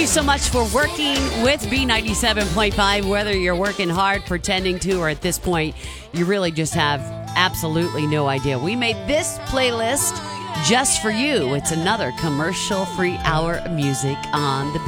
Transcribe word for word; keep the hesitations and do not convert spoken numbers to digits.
so much for working with B ninety-seven point five, whether you're working hard, pretending to, or at this point, you really just have absolutely no idea. We made this playlist just for you. It's another commercial-free hour of music on the